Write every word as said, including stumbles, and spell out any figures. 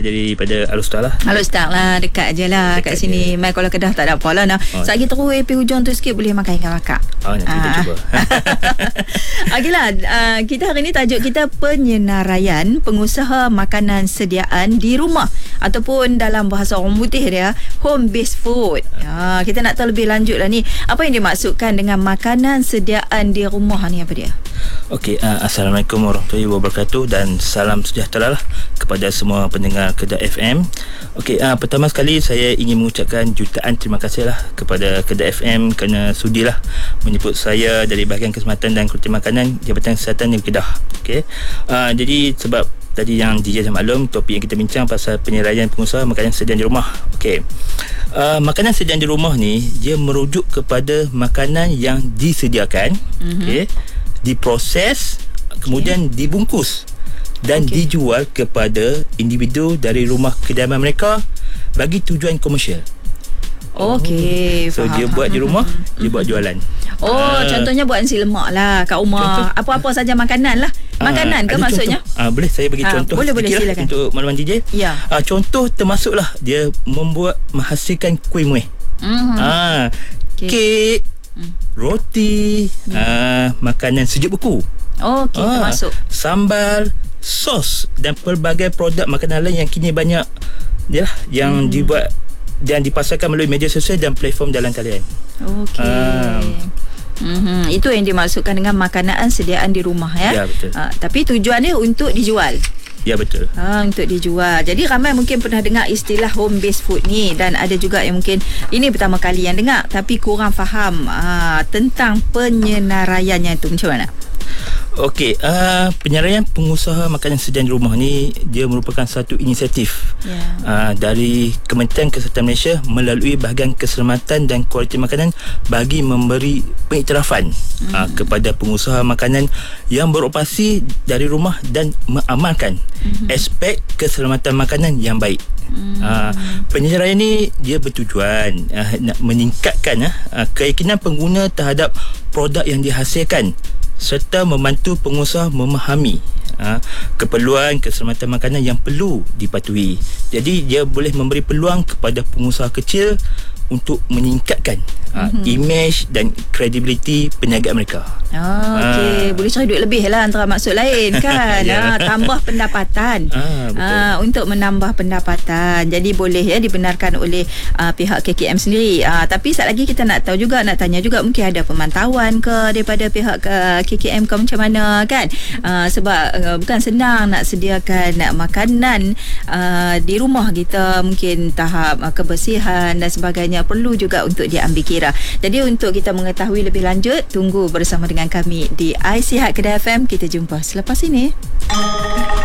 daripada Al-Ustaz lah. Al-Ustaz lah, dekat je lah dekat kat sini. Mai kalau Kedah tak ada apa lah nah. Oh. Saat kita terus happy hujung tu sikit boleh makan ikan bakar. Oh, nanti ah. kita cuba. Okeylah, uh, kita hari ni tajuk kita penyenaraian pengusaha makanan sediaan di rumah ataupun dalam bahasa orang putih dia home based food. Uh, kita nak tahu lebih lanjut lah ni. Apa yang dimaksudkan dengan makanan sediaan di rumah ni, apa dia? Okey, uh, Assalamualaikum warahmatullahi wabarakatuh dan salam sejahtera lah kepada semua pendengar Kedah F M. Okey, uh, pertama sekali saya ingin mengucapkan jutaan terima kasih lah kepada Kedah F M kerana sudilah menyebut saya dari bahagian kesihatan dan kualiti makanan Jabatan Kesihatan Negeri Kedah. Okey, uh, jadi sebab tadi yang D J dah maklum, topik yang kita bincang pasal penyelesaian pengusaha makanan sediaan di rumah. Okey, uh, makanan sediaan di rumah ni dia merujuk kepada makanan yang disediakan, mm-hmm. okey, diproses, kemudian okay. dibungkus dan okay. dijual kepada individu dari rumah kediaman mereka bagi tujuan komersial. Okey, so faham. Dia buat di rumah, mm-hmm. dia buat jualan. Oh, uh, contohnya buat nasi lemak lah kat rumah. Contoh, apa-apa saja makanan lah. Makanan uh, ke maksudnya? Uh, boleh saya bagi uh, contoh boleh, boleh, lah untuk makluman D J. Ya. Uh, contoh termasuklah dia membuat menghasilkan kuih muih. Mm-hmm. Uh, okay. Kek, mm. roti, mm. uh, makanan sejuk beku. Oh, okey, uh, termasuk. Sambal, sos dan pelbagai produk makanan lain yang kini banyak yalah yang mm. dibuat dan dipasarkan melalui media sosial dan platform jalan talian. Okey. Uh, mm-hmm. Itu yang dimaksudkan dengan makanan sediaan di rumah ya. Ya, betul. Uh, tapi tujuannya untuk dijual. Ya, betul. Ha, untuk dijual. Jadi ramai mungkin pernah dengar istilah home based food ni dan ada juga yang mungkin ini pertama kali yang dengar tapi kurang faham uh, tentang penyenaraiannya itu macam mana? Okey, uh, penyelesaian pengusaha makanan sediaan di rumah ni dia merupakan satu inisiatif yeah. uh, dari Kementerian Kesihatan Malaysia melalui bahagian keselamatan dan kualiti makanan bagi memberi pengiktirafan mm. uh, kepada pengusaha makanan yang beroperasi dari rumah dan mengamalkan mm-hmm. aspek keselamatan makanan yang baik. Mm. Uh, penyelesaian ni dia bertujuan uh, nak meningkatkan uh, keyakinan pengguna terhadap produk yang dihasilkan serta membantu pengusaha memahami ha, keperluan keselamatan makanan yang perlu dipatuhi. Jadi dia boleh memberi peluang kepada pengusaha kecil untuk meningkatkan mm-hmm. uh, image dan kredibiliti perniagaan mereka. Oh, okey, uh, boleh cari duit lebih lah antara maksud lain kan. yeah. uh, tambah pendapatan. Uh, uh, untuk menambah pendapatan. Jadi boleh ya dibenarkan oleh uh, pihak K K M sendiri. Uh, tapi sekali lagi kita nak tahu juga, nak tanya juga mungkin ada pemantauan ke daripada pihak uh, K K M ke macam mana kan. Uh, sebab uh, bukan senang nak sediakan nak makanan uh, di rumah kita, mungkin tahap uh, kebersihan dan sebagainya perlu juga untuk diambil kira. Jadi untuk kita mengetahui lebih lanjut, tunggu bersama dengan kami di iSihat Kedah F M. Kita jumpa selepas ini.